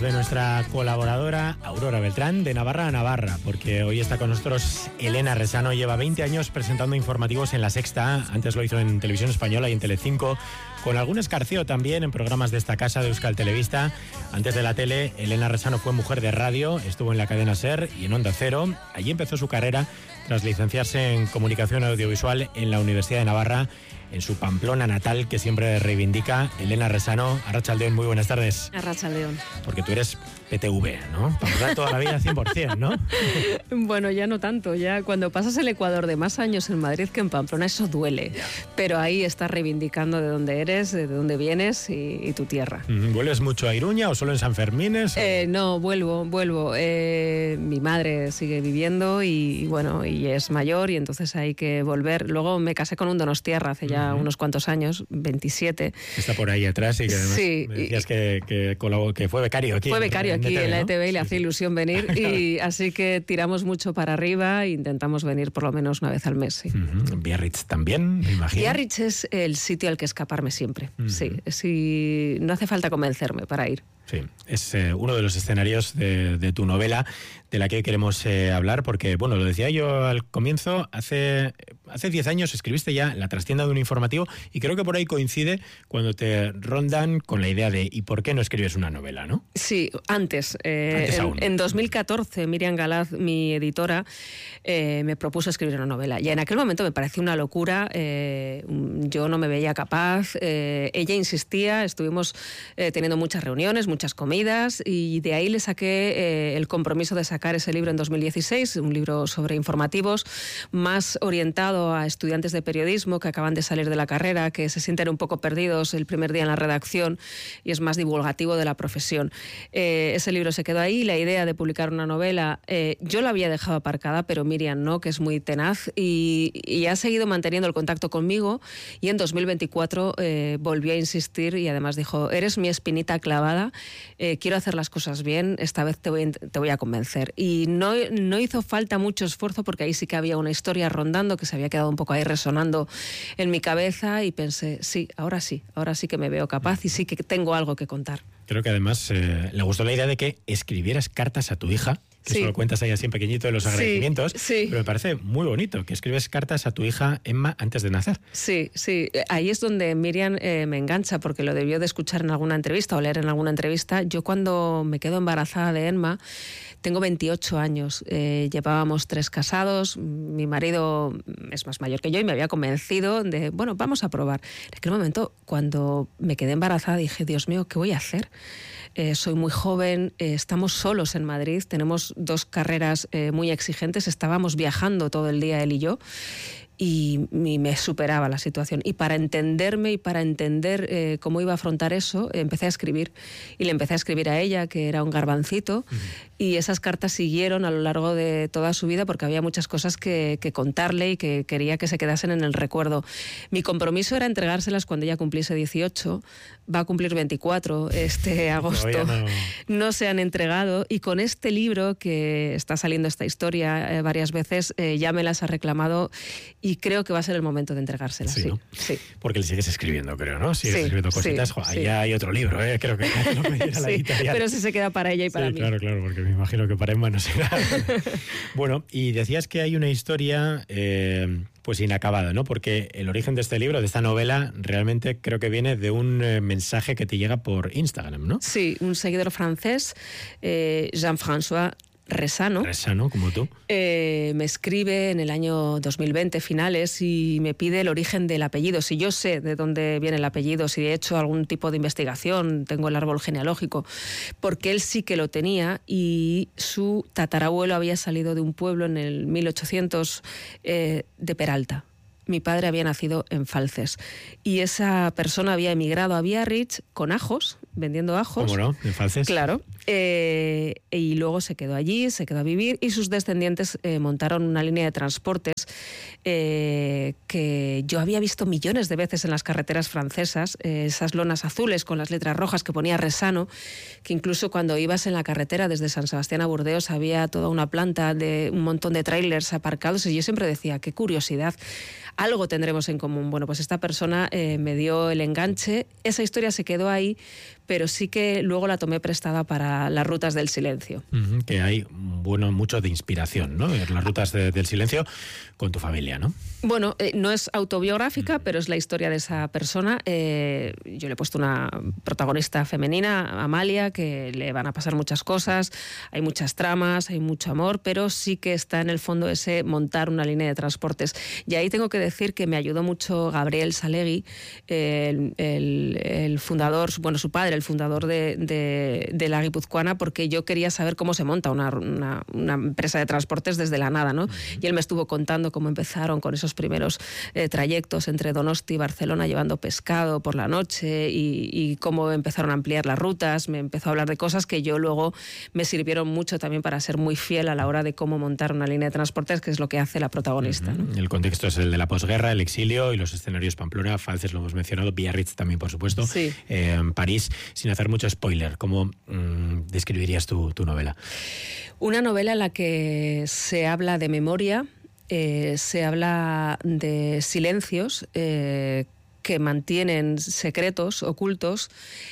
de nuestra colaboradora Aurora Beltrán, de Navarra a Navarra, porque hoy está con nosotros Elena Resano. Lleva 20 años presentando informativos en La Sexta, antes lo hizo en Televisión Española y en Telecinco, con algún escarceo también en programas de esta casa de Euskal Telebista. Antes de la tele, Elena Resano fue mujer de radio, estuvo en la cadena SER y en Onda Cero. Allí empezó su carrera tras licenciarse en Comunicación Audiovisual en la Universidad de Navarra, en su Pamplona natal, que siempre reivindica. Elena Resano, Arratsaldeon, muy buenas tardes. Arratsaldeon. Porque tú eres PTV, ¿no? Pamplona toda la vida 100%, ¿no? Bueno, ya no tanto. Ya cuando pasas el Ecuador de más años en Madrid que en Pamplona, eso duele. Yeah. Pero ahí estás reivindicando de dónde eres, de dónde vienes y tu tierra. ¿Vuelves mucho a Iruña o solo en San Fermines? No, vuelvo. Mi madre sigue viviendo y bueno, y es mayor y entonces hay que volver. Luego me casé con un donostiarra hace ya unos cuantos años, 27. Está por ahí atrás y que además sí, me decías que fue becario aquí. Fue becario aquí en la ETV, ¿no? Y le hacía ilusión venir. Claro. Y así que tiramos mucho para arriba e intentamos venir por lo menos una vez al mes. Sí. Biarritz también, me imagino. Biarritz es el sitio al que escaparme siempre. Sí, no hace falta convencerme para ir. Sí, es uno de los escenarios de tu novela, de la que hoy queremos hablar, porque, bueno, lo decía yo al comienzo, hace 10 años escribiste ya La trastienda de un informativo, y creo que por ahí coincide cuando te rondan con la idea de ¿y por qué no escribes una novela, no? Sí, antes aún. En 2014, Miriam Galaz, mi editora, me propuso escribir una novela, y en aquel momento me pareció una locura, yo no me veía capaz, ella insistía, estuvimos teniendo muchas reuniones, muchas comidas, y de ahí le saqué el compromiso de sacar ese libro en 2016, un libro sobre informativos, más orientado a estudiantes de periodismo que acaban de salir de la carrera, que se sienten un poco perdidos el primer día en la redacción, y es más divulgativo de la profesión. Ese libro se quedó ahí, la idea de publicar una novela, yo la había dejado aparcada, pero Miriam no, que es muy tenaz, y ha seguido manteniendo el contacto conmigo, y en 2024 volvió a insistir y además dijo, eres mi espinita clavada, quiero hacer las cosas bien, esta vez te voy a convencer. Y no hizo falta mucho esfuerzo, porque ahí sí que había una historia rondando que se había quedado un poco ahí resonando en mi cabeza, y pensé, sí, ahora sí que me veo capaz y sí que tengo algo que contar. Creo que además le gustó la idea de que escribieras cartas a tu hija, que sí. Solo cuentas ahí así en pequeñito de los agradecimientos, sí. Pero me parece muy bonito que escribes cartas a tu hija Emma antes de nacer. Sí, ahí es donde Miriam me engancha, porque lo debió de escuchar en alguna entrevista o leer en alguna entrevista. Yo cuando me quedo embarazada de Emma, tengo 28 años, llevábamos 3 casados, mi marido es más mayor que yo y me había convencido de, bueno, vamos a probar. En aquel momento, cuando me quedé embarazada, dije, Dios mío, ¿qué voy a hacer? Soy muy joven, estamos solos en Madrid, tenemos 2 carreras muy exigentes, estábamos viajando todo el día él y yo, y me superaba la situación. Y para entenderme y para entender cómo iba a afrontar eso, empecé a escribir. Y le empecé a escribir a ella, que era un garbancito, y esas cartas siguieron a lo largo de toda su vida, porque había muchas cosas que contarle y que quería que se quedasen en el recuerdo. Mi compromiso era entregárselas cuando ella cumpliese 18, va a cumplir 24 este agosto. No se han entregado, y con este libro, que está saliendo esta historia varias veces, ya me las ha reclamado, y creo que va a ser el momento de entregárselas. Sí, ¿no? Sí. Porque le sigues escribiendo, creo, ¿no? Sigues escribiendo cositas. Sí, ahí hay otro libro, creo que no me dirá la editorial. Pero si se queda para ella y para mí. Claro, porque me imagino que para Emma no será. Bueno, y decías que hay una historia pues inacabada, ¿no? Porque el origen de este libro, de esta novela, realmente creo que viene de un mensaje que te llega por Instagram, ¿no? Sí, un seguidor francés, Jean-François Resano, como tú, me escribe en el año 2020, finales, y me pide el origen del apellido. Si yo sé de dónde viene el apellido, si he hecho algún tipo de investigación, tengo el árbol genealógico, porque él sí que lo tenía, y su tatarabuelo había salido de un pueblo en el 1800 de Peralta. Mi padre había nacido en Falces, y esa persona había emigrado a Biarritz con ajos, vendiendo ajos. ¿Cómo no? ¿En Falces? Claro. Y luego se quedó allí, se quedó a vivir, y sus descendientes montaron una línea de transportes que yo había visto millones de veces en las carreteras francesas, esas lonas azules con las letras rojas que ponía Resano, que incluso cuando ibas en la carretera desde San Sebastián a Burdeos había toda una planta de un montón de trailers aparcados, y yo siempre decía, qué curiosidad, algo tendremos en común. Bueno, pues esta persona me dio el enganche, esa historia se quedó ahí, pero sí que luego la tomé prestada para Las rutas del silencio. Que hay, bueno, mucho de inspiración, ¿no? Las rutas del silencio con tu familia, ¿no? Bueno, no es autobiográfica, pero es la historia de esa persona. Yo le he puesto una protagonista femenina, Amalia, que le van a pasar muchas cosas, hay muchas tramas, hay mucho amor, pero sí que está en el fondo ese montar una línea de transportes. Y ahí tengo que decir que me ayudó mucho Gabriel Salegui, el fundador, bueno, su padre, el fundador de La Guipuzcoana, porque yo quería saber cómo se monta una empresa de transportes desde la nada, ¿no? Y él me estuvo contando cómo empezaron con esos primeros trayectos entre Donosti y Barcelona llevando pescado por la noche y cómo empezaron a ampliar las rutas. Me empezó a hablar de cosas que yo luego me sirvieron mucho también para ser muy fiel a la hora de cómo montar una línea de transportes, que es lo que hace la protagonista, ¿no? El contexto es el de la posguerra, el exilio y los escenarios Pamplona, Falces lo hemos mencionado, Biarritz también, por supuesto, sí. París. Sin hacer mucho spoiler, ¿cómo describirías tu novela? Una novela en la que se habla de memoria, se habla de silencios que mantienen secretos ocultos,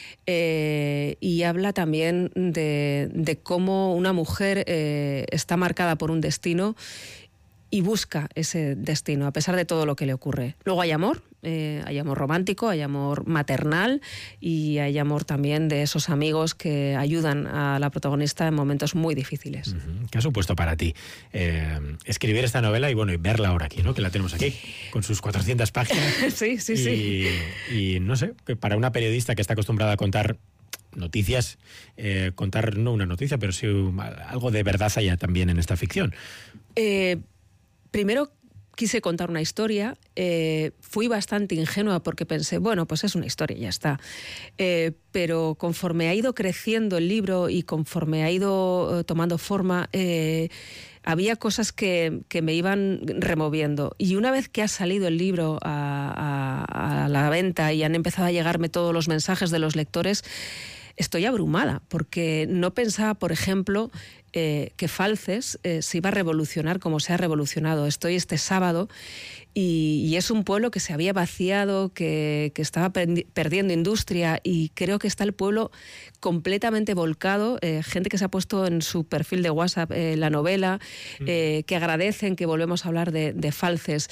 y habla también de cómo una mujer está marcada por un destino y busca ese destino a pesar de todo lo que le ocurre. Luego hay amor romántico, hay amor maternal y hay amor también de esos amigos que ayudan a la protagonista en momentos muy difíciles. ¿Qué ha supuesto para ti escribir esta novela y verla ahora aquí, ¿no? Que la tenemos aquí con sus 400 páginas? Sí. Y no sé, que para una periodista que está acostumbrada a contar noticias, contar no una noticia, pero sí algo de verdad haya también en esta ficción. Primero quise contar una historia, fui bastante ingenua porque pensé, bueno, pues es una historia y ya está. Pero conforme ha ido creciendo el libro y conforme ha ido tomando forma, había cosas que me iban removiendo. Y una vez que ha salido el libro a la venta y han empezado a llegarme todos los mensajes de los lectores, estoy abrumada porque no pensaba, por ejemplo, que Falces se iba a revolucionar como se ha revolucionado. Estoy este sábado y es un pueblo que se había vaciado, que estaba perdiendo industria, y creo que está el pueblo completamente volcado, gente que se ha puesto en su perfil de WhatsApp la novela, que agradecen que volvemos a hablar de Falces.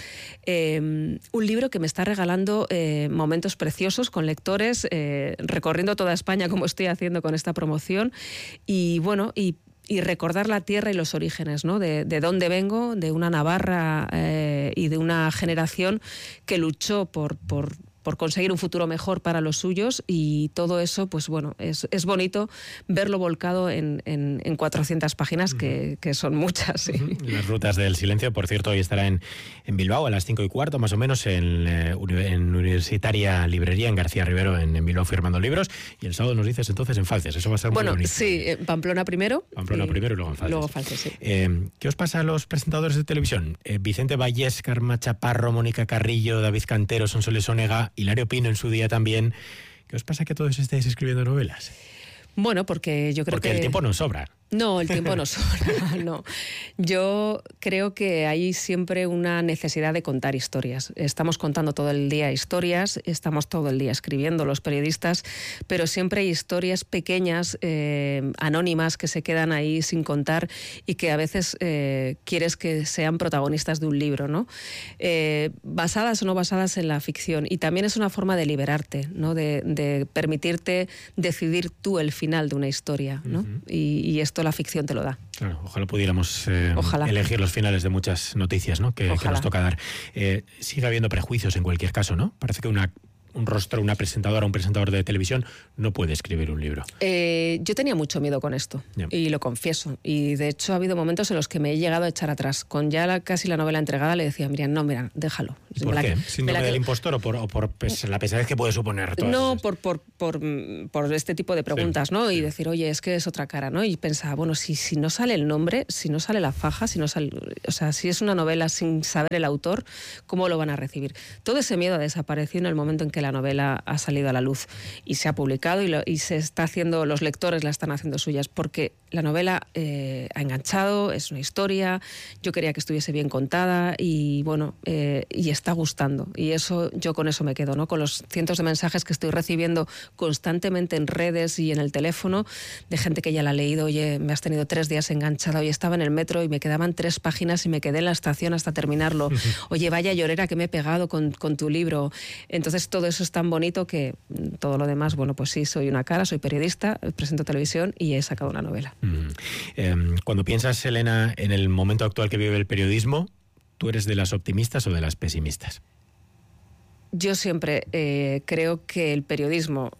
Un libro que me está regalando momentos preciosos con lectores, recorriendo toda España como estoy haciendo con esta promoción, y bueno, y recordar la tierra y los orígenes, ¿no? De dónde vengo, de una Navarra y de una generación que luchó por conseguir un futuro mejor para los suyos, y todo eso, pues bueno, es bonito verlo volcado en 400 páginas, que son muchas. Sí. Las rutas del silencio, por cierto, hoy estará en Bilbao a las 5:15, más o menos, en Universitaria Librería, en García Rivero, en Bilbao, firmando libros, y el sábado nos dices entonces en Falces. Eso va a ser muy bonito. Bueno, sí, Pamplona primero. Pamplona primero y luego en Falces. Luego Falces, sí. ¿Qué os pasa a los presentadores de televisión? Vicente Vallés, Carma Chaparro, Mónica Carrillo, David Cantero, Sonsoles Onega, Hilario Pino en su día también. ¿Qué os pasa que todos estéis escribiendo novelas? Bueno, porque yo creo que... Porque el tiempo no sobra. No, el tiempo no sobra, no. Yo creo que hay siempre una necesidad de contar historias. Estamos contando todo el día historias, estamos todo el día escribiendo los periodistas, pero siempre hay historias pequeñas, anónimas, que se quedan ahí sin contar y que a veces quieres que sean protagonistas de un libro, ¿no? Basadas o no basadas en la ficción. Y también es una forma de liberarte, ¿no? De permitirte decidir tú el final de una historia, ¿no? Y esto la ficción te lo da. Claro, ojalá pudiéramos elegir los finales de muchas noticias, ¿no? que nos toca dar. Sigue habiendo prejuicios en cualquier caso, ¿no? Parece que un rostro, una presentadora, un presentador de televisión no puede escribir un libro. Yo tenía mucho miedo con esto, y lo confieso. Y de hecho ha habido momentos en los que me he llegado a echar atrás. Con ya casi la novela entregada le decía, Miriam, no, mira, déjalo. ¿Por qué? ¿Síndrome del impostor o por la pesadez que puede suponer todas No, esas? por este tipo de preguntas, ¿no? Y decir, oye, es que es otra cara, ¿no? Y pensaba, bueno, si no sale el nombre, si no sale la faja, si no sale, o sea, si es una novela sin saber el autor, ¿cómo lo van a recibir? Todo ese miedo desapareció en el momento en que que la novela ha salido a la luz y se ha publicado y se está haciendo, los lectores la están haciendo suyas, porque la novela ha enganchado, es una historia, yo quería que estuviese bien contada y bueno, y está gustando. Y eso, yo con eso me quedo, ¿no? Con los cientos de mensajes que estoy recibiendo constantemente en redes y en el teléfono de gente que ya la ha leído. Oye, me has tenido 3 días enganchada, hoy estaba en el metro y me quedaban 3 páginas y me quedé en la estación hasta terminarlo. Oye, vaya llorera que me he pegado con tu libro. Entonces todo eso es tan bonito que todo lo demás, bueno, pues sí, soy una cara, soy periodista, presento televisión y he sacado una novela. Cuando piensas, Elena, en el momento actual que vive el periodismo, ¿tú eres de las optimistas o de las pesimistas? Yo siempre creo que el periodismo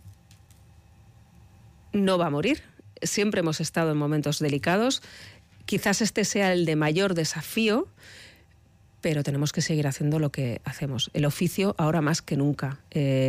no va a morir. Siempre hemos estado en momentos delicados. Quizás este sea el de mayor desafío, pero tenemos que seguir haciendo lo que hacemos. El oficio ahora más que nunca.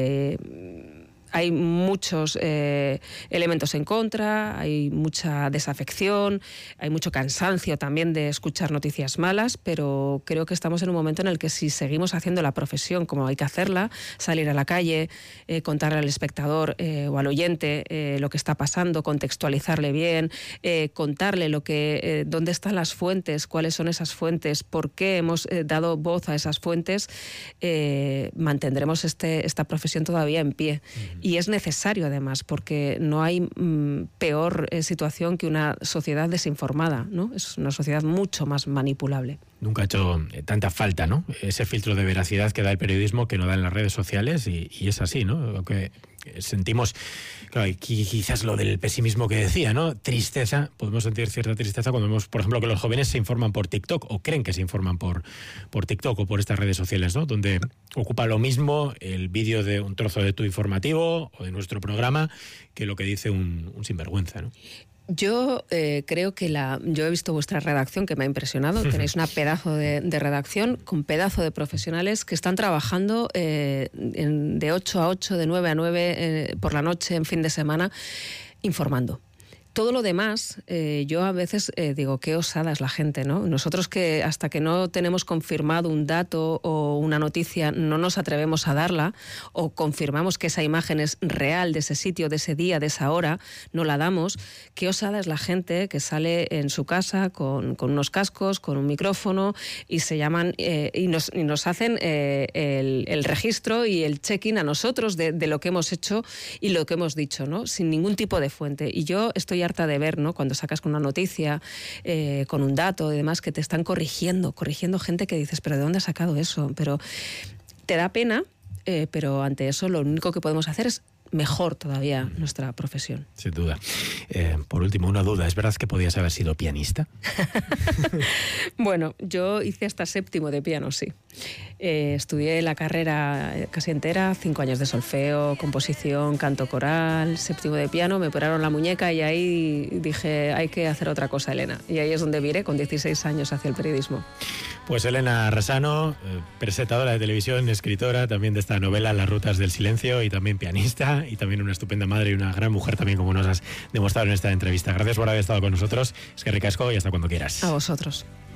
Hay muchos elementos en contra, hay mucha desafección, hay mucho cansancio también de escuchar noticias malas, pero creo que estamos en un momento en el que si seguimos haciendo la profesión como hay que hacerla, salir a la calle, contarle al espectador o al oyente lo que está pasando, contextualizarle bien, contarle dónde están las fuentes, cuáles son esas fuentes, por qué hemos dado voz a esas fuentes, mantendremos esta profesión todavía en pie. Y es necesario, además, porque no hay peor situación que una sociedad desinformada, ¿no? Es una sociedad mucho más manipulable. Nunca ha hecho tanta falta, ¿no? Ese filtro de veracidad que da el periodismo, que no da en las redes sociales, y es así, ¿no? Lo que sentimos, claro, quizás lo del pesimismo que decía, ¿no? Tristeza, podemos sentir cierta tristeza cuando vemos, por ejemplo, que los jóvenes se informan por TikTok, o creen que se informan por TikTok o por estas redes sociales, ¿no? Donde ocupa lo mismo el vídeo de un trozo de tu informativo o de nuestro programa que lo que dice un sinvergüenza, ¿no? Yo creo que yo he visto vuestra redacción, que me ha impresionado. Tenéis una pedazo de redacción con pedazo de profesionales que están trabajando de 8 a 8, de 9 a 9 por la noche, en fin de semana, informando. Todo lo demás, yo a veces digo, qué osada es la gente, ¿no? Nosotros que hasta que no tenemos confirmado un dato o una noticia no nos atrevemos a darla, o confirmamos que esa imagen es real de ese sitio, de ese día, de esa hora, no la damos. Qué osada es la gente que sale en su casa con unos cascos, con un micrófono y se llaman y nos hacen el registro y el check-in a nosotros de lo que hemos hecho y lo que hemos dicho, ¿no? Sin ningún tipo de fuente. Y yo estoy harta de ver, ¿no? Cuando sacas con una noticia, con un dato y demás, que te están corrigiendo gente que dices, pero ¿de dónde has sacado eso? Pero te da pena, pero ante eso lo único que podemos hacer es mejor todavía nuestra profesión. Sin duda. Por último, una duda. ¿Es verdad que podías haber sido pianista? Bueno, yo hice hasta 7º de piano, sí. Estudié la carrera casi entera, 5 años de solfeo, composición, canto coral, 7º de piano, me operaron la muñeca y ahí dije, hay que hacer otra cosa, Elena. Y ahí es donde viré con 16 años hacia el periodismo. Pues Elena Resano, presentadora de televisión, escritora también de esta novela Las rutas del silencio, y también pianista, y también una estupenda madre y una gran mujer también, como nos has demostrado en esta entrevista. Gracias por haber estado con nosotros. Es que ricasco y hasta cuando quieras. A vosotros.